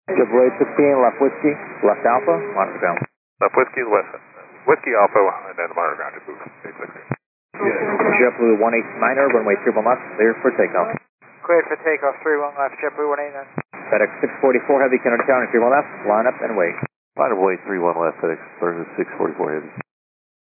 JetBlue 16, left whiskey, left alpha, monitor ground. Left whiskey, left whiskey alpha, and then monitor ground to boost. JetBlue 189er, runway 31 left, clear for takeoff. Cleared for takeoff, 31 left, JetBlue 189. FedEx 644 Heavy, Canada Tower, 31 left, line up and wait. Line of way 31 left, FedEx 644 Heavy.